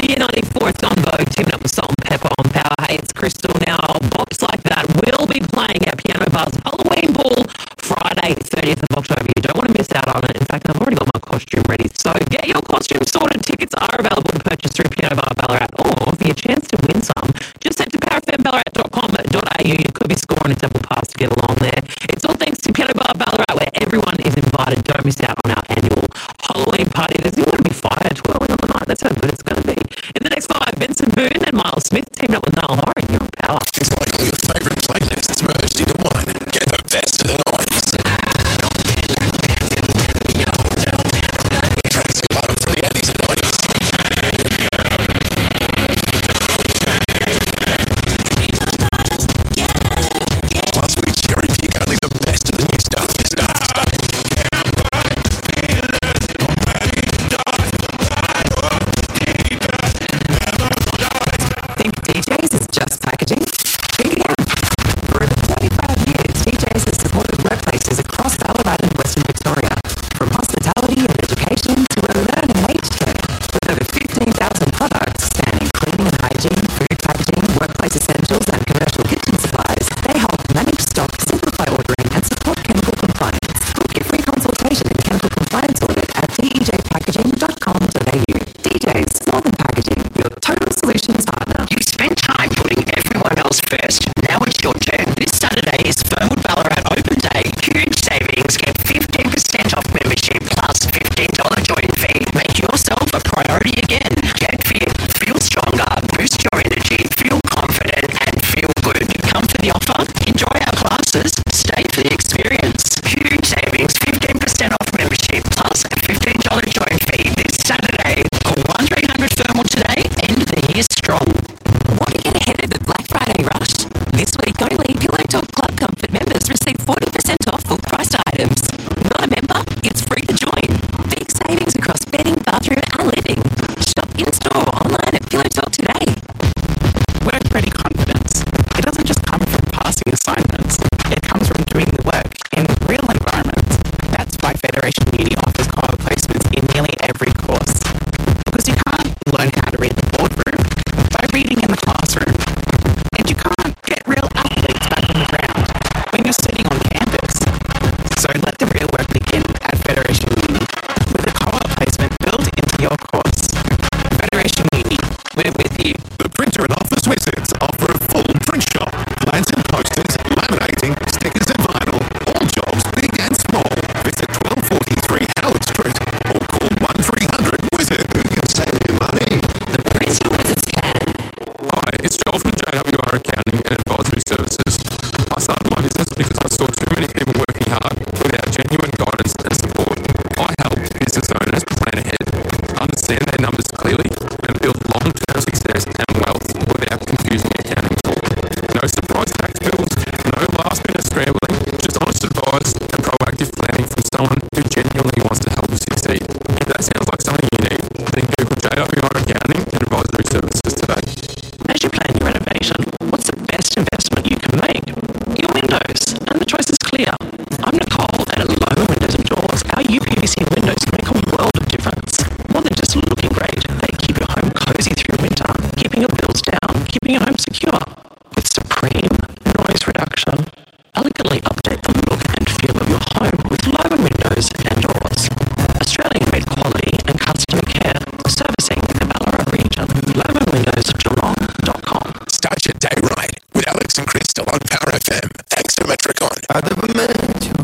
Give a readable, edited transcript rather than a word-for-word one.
Year 94, it's on Vogue, teaming up with Salt and Pepper on Power. Hey, it's Crystal now. Bops Like That will be playing at Piano Bar's Halloween Ball Friday, 30th of October. You don't want to miss out on it. In fact, I've already got my costume ready. So get your costume sorted. Tickets are available to purchase through Piano Bar Ballarat. Or for your chance to win some, just head to powerfmballarat.com.au. You could be scoring a temple pass to get along there. It's all thanks to Piano Bar Ballarat, where everyone is invited. Don't miss out on our annual Halloween party. There's going to be fire twirling on the night. That's how good it's going to be. In the next 5, Benson Boone and Miles Smith teamed up with Niall Horan. You're on Power. It's like all your favourite playlists merged into one. Get the best of the 90s. Tracks and bottom for the 80s and 90s. Plus we cherry pick only the best of the new stuff. Think DJs is just packaging? Think again. For over 35 years, DJs has supported workplaces across Ballarat and Western Victoria, from hospitality and education to learn and aged care. With over 15,000 products spanning cleaning and hygiene, food packaging, workplace essentials and commercial kitchen supplies, they help manage stock, simplify ordering and support chemical compliance. Book your free consultation and chemical compliance audit at dejpackaging.com.au. DJs, more than packaging, your total solutions partner. You spent time putting everyone else first. Now it's your turn. This Saturday is Fernwood Ballarat Open Day. Huge savings. Get 15% off membership plus $15 join fee. Make yourself a priority again. Get fit, feel stronger, boost your energy, feel confident and feel good. Come for the offer, enjoy our classes, stay for the experience. Huge savings, 15% off membership plus a $15 join fee this Saturday. Call 1300 Fernwood today. End the year strong. Want to get ahead of the Black Friday rush? This week only, Pillow Talk Club Comfort members receive 40% off full priced items. Not a member? It's free to join. Big savings across bedding, bathroom and living. Shop in-store or online at Pillow Talk today. Work-ready confidence. It doesn't just come from passing assignments. It comes from doing the work in real environments. That's why Federation Uni offers co-op placements in nearly every course. Because you can't learn how to read the boardroom by reading in the classroom. And you can't get real athletes back on the ground when you're sitting on campus. So let the real work begin at Federation Uni with a co-op placement built into your course. Federation Uni, we're with you. The Printer and Office Wizards offer a full print shop. Plans and posters, laminating, stickers and vinyl. All jobs, big and small. Visit 1243 Howard Street or call 1300 Wizard. Who can save you money? The Printer Wizards can. Hi, it's Joel from JWR Accounting and Advisory Services. I started my business because I saw too many people working hard without genuine guidance and support. I help business owners plan ahead, understand their numbers clearly, and build long-term success and wealth without confusing accounting talk. No surprise tax bills, no last-minute scrambling, just honest advice and proactive planning from someone who genuinely wants to help you succeed. If that sounds like something you need, then Google JWR Accounting and Advisory Services today. As you plan your renovation, what's the best investment you can make? Your windows, and the choice is clear. I'm Nicole, and at Loma Windows and Doors, our UPVC windows make a world of difference. More than just looking great, they keep your home cozy through winter, keeping your bills down, keeping your home secure. With supreme noise reduction, elegantly update the look and feel of your home with Loma Windows and Doors. Australian-made quality and customer care, servicing the Ballarat region. LomaWindowsGeelong.com. Start your day right with Alex and Crystal on Power FM. Thanks to Metricon. I never meant you